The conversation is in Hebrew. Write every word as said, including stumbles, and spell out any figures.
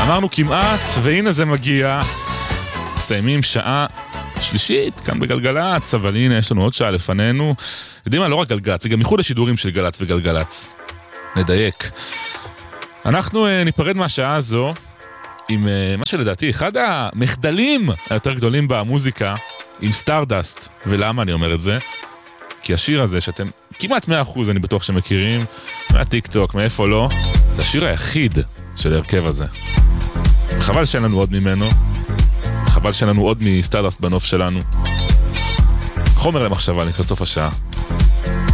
אמרנו כמעט, והנה זה מגיע. מסיימים שעה שלישית, כאן בגלגלץ, אבל הנה יש לנו עוד שעה לפנינו. יודעים מה, לא רק גלגלץ, זה גם איחוד השידורים של גלץ וגלגלץ. נדייק. אנחנו uh, ניפרד מהשעה הזו עם uh, מה שלדעתי אחד המחדלים היותר גדולים במוזיקה, עם סטארדסט. ולמה אני אומר את זה? כי השיר הזה שאתם כמעט מאה אחוז אני בטוח שמכירים, מהטיק טוק, מאיפה לא, זה השיר היחיד של ההרכב הזה. חבל שאין לנו עוד ממנו, חבל שאין לנו עוד מסטארדסט בנוף שלנו. חומר למחשבה לקראת סוף השעה.